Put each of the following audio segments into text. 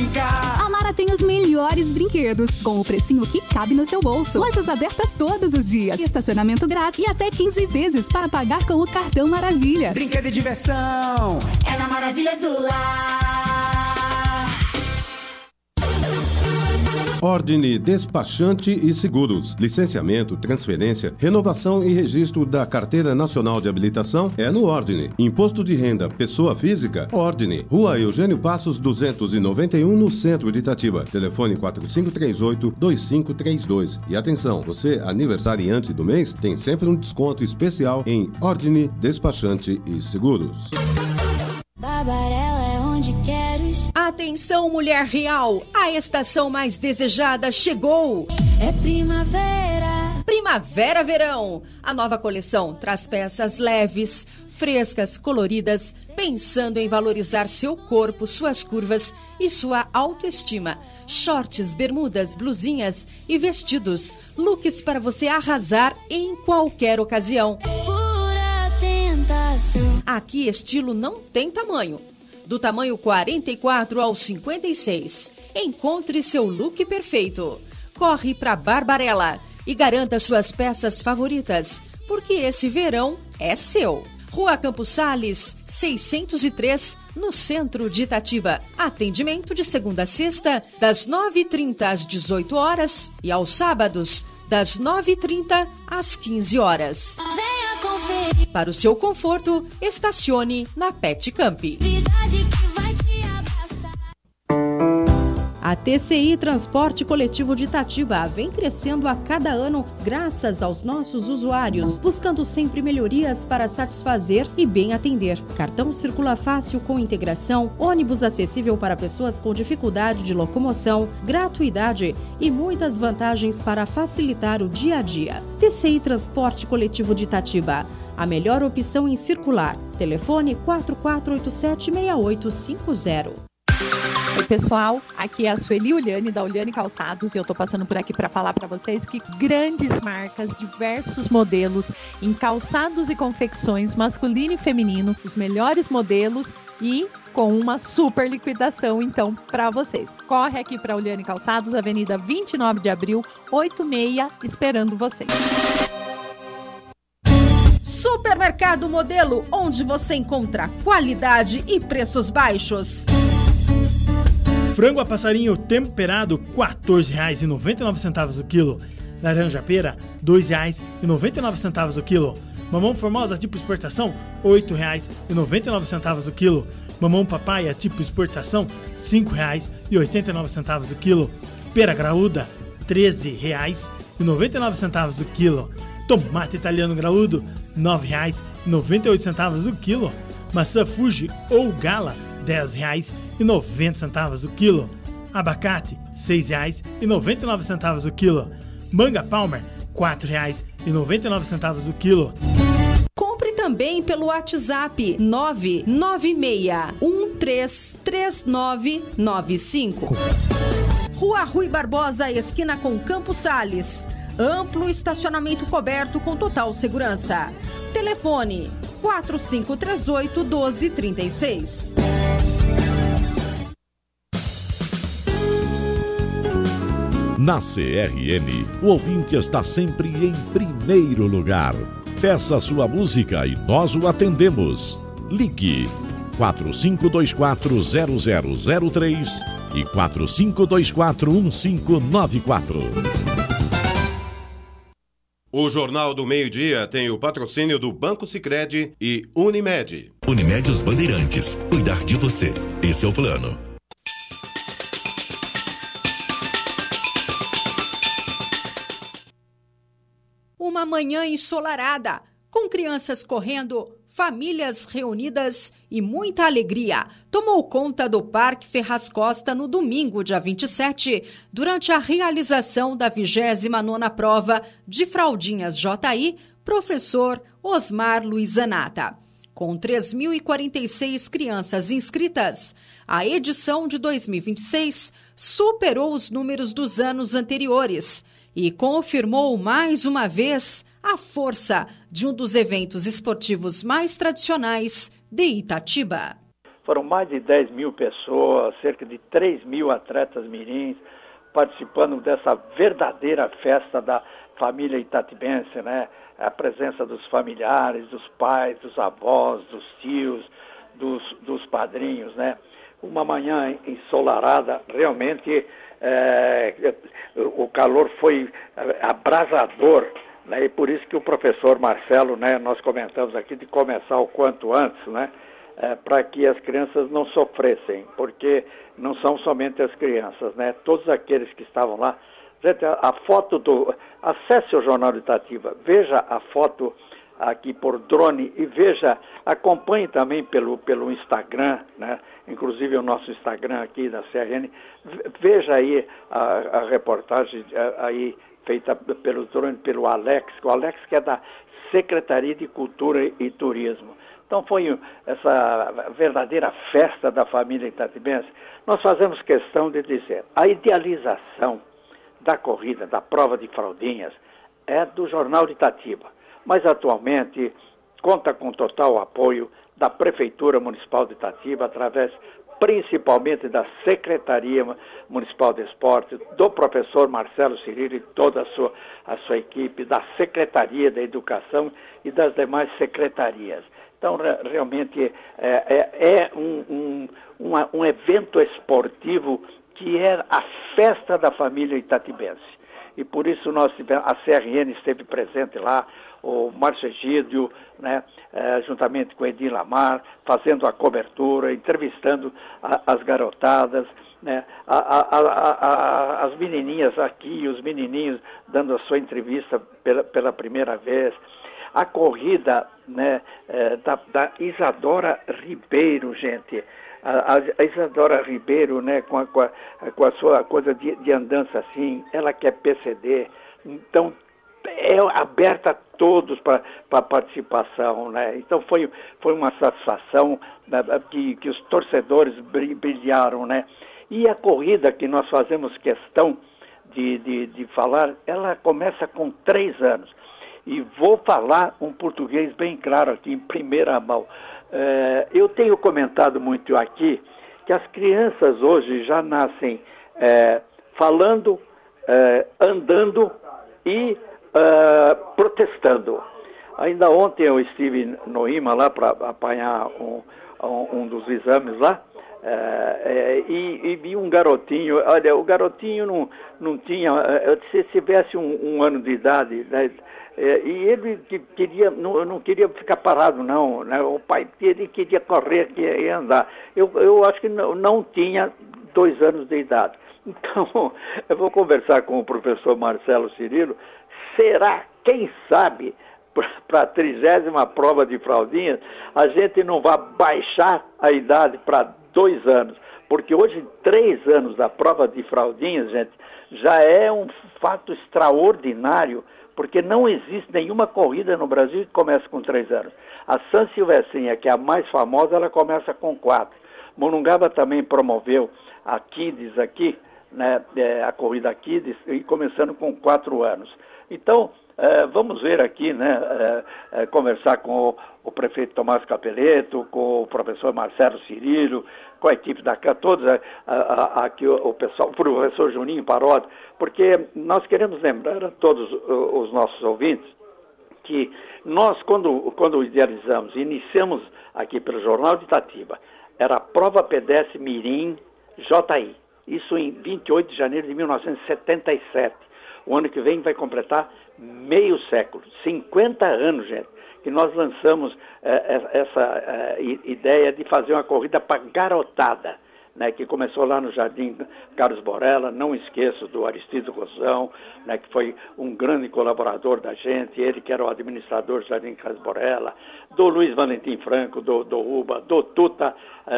brincar. A Mara tem os melhores brinquedos, com o precinho que cabe no seu bolso. Lojas abertas todos os dias, estacionamento grátis e até 15 vezes para pagar com o cartão Maravilhas. Brinquedo e diversão é na Maravilhas do Lar. Ordine Despachante e Seguros. Licenciamento, transferência, renovação e registro da Carteira Nacional de Habilitação é no Ordine. Imposto de renda, pessoa física, Ordine. Rua Eugênio Passos, 291, no centro de Itatiba. Telefone 4538-2532. E atenção, você aniversariante do mês tem sempre um desconto especial em Ordine Despachante e Seguros. Barbarella é onde quero estar. Atenção, mulher real! A estação mais desejada chegou! É primavera! Primavera-verão! A nova coleção traz peças leves, frescas, coloridas, pensando em valorizar seu corpo, suas curvas e sua autoestima. Shorts, bermudas, blusinhas e vestidos. Looks para você arrasar em qualquer ocasião. Pura tentação. Aqui estilo não tem tamanho. Do tamanho 44 ao 56. Encontre seu look perfeito. Corre para Barbarella e garanta suas peças favoritas, porque esse verão é seu. Rua Campos Sales, 603, no centro de Itatiba. Atendimento de segunda a sexta, das 9h30 às 18 horas e aos sábados, das 9h30 às 15 horas. Venha conferir. Para o seu conforto, estacione na Pet Camp. Verdade que vai te abraçar. A TCI Transporte Coletivo de Itatiba vem crescendo a cada ano graças aos nossos usuários, buscando sempre melhorias para satisfazer e bem atender. Cartão circula fácil com integração, ônibus acessível para pessoas com dificuldade de locomoção, gratuidade e muitas vantagens para facilitar o dia a dia. TCI Transporte Coletivo de Itatiba, a melhor opção em circular. Telefone 4487-6850. Oi pessoal, aqui é a Sueli Uliane da Uliane Calçados e eu tô passando por aqui para falar para vocês que grandes marcas, diversos modelos em calçados e confecções masculino e feminino, os melhores modelos e com uma super liquidação então para vocês. Corre aqui para Uliane Calçados, Avenida 29 de Abril, 86, esperando vocês. Supermercado Modelo, onde você encontra qualidade e preços baixos. Frango a passarinho temperado, R$ 14,99 o quilo. Laranja pera, R$ 2,99 o quilo. Mamão formosa tipo exportação, R$ 8,99 o quilo. Mamão papaya tipo exportação, R$ 5,89 o quilo. Pera graúda, R$ 13,99 o quilo. Tomate italiano graúdo, R$ 9,98 o quilo. Maçã Fuji ou Gala, R$ 10,90 o quilo. Abacate, R$ 6,99 o quilo. Manga Palmer, R$ 4,99 o quilo. Compre também pelo WhatsApp 996133995. Rua Rui Barbosa, esquina com Campos Sales. Amplo estacionamento coberto com total segurança. Telefone 4538-1236. Na CRN, o ouvinte está sempre em primeiro lugar. Peça sua música e nós o atendemos. Ligue 4524-0003 e 4524-1594. O Jornal do Meio-Dia tem o patrocínio do Banco Sicredi e Unimed. Unimed Os Bandeirantes. Cuidar de você. Esse é o plano. Uma manhã ensolarada, com crianças correndo, famílias reunidas e muita alegria, tomou conta do Parque Ferraz Costa no domingo, dia 27, durante a realização da 29ª prova de Fraldinhas JI, professor Osmar Luizanata. Com 3.046 crianças inscritas, a edição de 2026 superou os números dos anos anteriores e confirmou mais uma vez a força de um dos eventos esportivos mais tradicionais de Itatiba. foram mais de 10 mil pessoas, cerca de 3 mil atletas mirins, participando dessa verdadeira festa da família itatibense, né? A presença dos familiares, dos pais, dos avós, dos tios, dos padrinhos, né? Uma manhã ensolarada, realmente o calor foi abrasador, né? E por isso que o professor Marcelo, né, nós comentamos aqui de começar o quanto antes, né? Para que as crianças não sofressem, porque não são somente as crianças, né? Todos aqueles que estavam lá. Gente, a foto acesse o Jornal de Itatiba, veja a foto aqui por drone e veja, acompanhe também pelo Instagram, né? Inclusive o nosso Instagram aqui da CRN, veja aí a reportagem aí feita pelo drone, pelo Alex, o Alex que é da Secretaria de Cultura e Turismo. Então foi essa verdadeira festa da família itatibense. Nós fazemos questão de dizer, a idealização da corrida, da prova de fraldinhas, é do Jornal de Itatiba. Mas atualmente conta com total apoio da Prefeitura Municipal de Itatiba, através principalmente da Secretaria Municipal de Esporte, do professor Marcelo Cirilo e toda a sua equipe, da Secretaria da Educação e das demais secretarias. Então, realmente, é um evento esportivo que é a festa da família itatibense. E por isso a CRN esteve presente lá, o Márcio Egídio, né, juntamente com Edil Lamar, fazendo a cobertura, entrevistando as garotadas, né, as menininhas aqui, os menininhos dando a sua entrevista pela primeira vez. A corrida, né, da Isadora Ribeiro, gente. A Isadora Ribeiro, né, com a sua coisa de andança assim, ela que é PCD, então é aberta a todos para participação, né? Então foi uma satisfação, né, que os torcedores brilharam, né? E a corrida que nós fazemos questão de falar, ela começa com 3 anos. E vou falar um português bem claro aqui, em primeira mão. Eu tenho comentado muito aqui que as crianças hoje já nascem falando, andando e protestando. Ainda ontem eu estive no IMA lá para apanhar um dos exames lá, e vi um garotinho. Olha, o garotinho não tinha, se tivesse um ano de idade, né? E ele não queria ficar parado, não, né? O pai dele queria correr, queria andar. Eu acho que não tinha 2 anos de idade. Então, eu vou conversar com o professor Marcelo Cirilo. Será, quem sabe, para a 30ª prova de fraldinhas, a gente não vai baixar a idade para 2 anos? Porque hoje, 3 anos da prova de fraldinhas, gente, já é um fato extraordinário, porque não existe nenhuma corrida no Brasil que comece com 3 anos. A São Silvestrinha, que é a mais famosa, ela começa com 4. Monungaba também promoveu a Kids aqui, né, a corrida Kids, e começando com 4 anos. Então, vamos ver aqui, né, conversar com o prefeito Tomás Capeleto, com o professor Marcelo Cirilo, com a equipe da CAN, todos aqui o pessoal, o professor Juninho Parodi, porque nós queremos lembrar a todos os nossos ouvintes que nós, quando idealizamos, iniciamos aqui pelo Jornal de Itatiba, era a prova pedestre Mirim JI, isso em 28 de janeiro de 1977. O ano que vem vai completar meio século, 50 anos, gente, que nós lançamos essa ideia de fazer uma corrida para garotada, né, que começou lá no Jardim Carlos Borella. Não esqueço do Aristides Rosão, né, que foi um grande colaborador da gente, ele que era o administrador do Jardim Carlos Borella, do Luiz Valentim Franco, do Uba, do Tuta,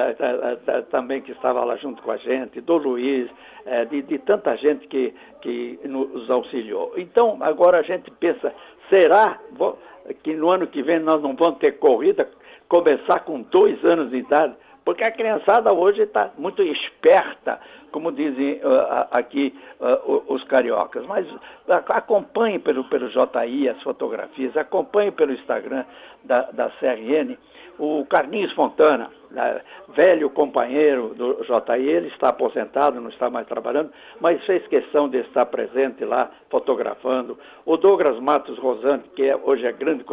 também que estava lá junto com a gente, do Luiz, de tanta gente que nos auxiliou. Então, agora a gente pensa, será que no ano que vem nós não vamos ter corrida, começar com 2 anos de idade? Porque a criançada hoje está muito esperta, como dizem aqui os cariocas. Mas acompanhe pelo JI as fotografias, acompanhe pelo Instagram da CRN. O Carlinhos Fontana, velho companheiro do JI, ele está aposentado, não está mais trabalhando, mas fez questão de estar presente lá, fotografando. O Douglas Matos Rosante, que hoje é grande